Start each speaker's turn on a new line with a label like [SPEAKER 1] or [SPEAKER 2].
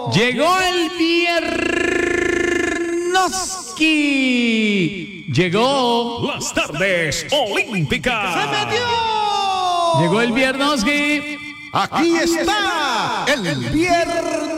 [SPEAKER 1] Llegó el Viernoski. Llegó
[SPEAKER 2] las tardes olímpicas.
[SPEAKER 3] ¡Se metió!
[SPEAKER 1] Llegó el Viernoski.
[SPEAKER 3] Aquí está el Viernoski.